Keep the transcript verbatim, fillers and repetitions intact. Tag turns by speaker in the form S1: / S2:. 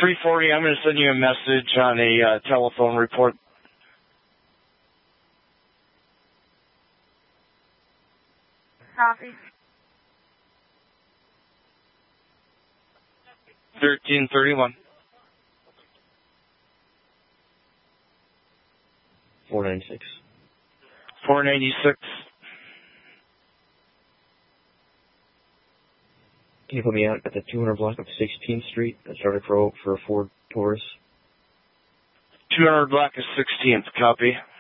S1: three forty, I'm going to send you a message on a uh, telephone report.
S2: Copy.
S1: thirteen thirty-one.
S3: four ninety-six.
S1: four ninety-six.
S3: Can you put me out at the two hundred block of sixteenth Street at Charter Crow for a Ford Taurus?
S1: two hundred block of sixteenth, copy.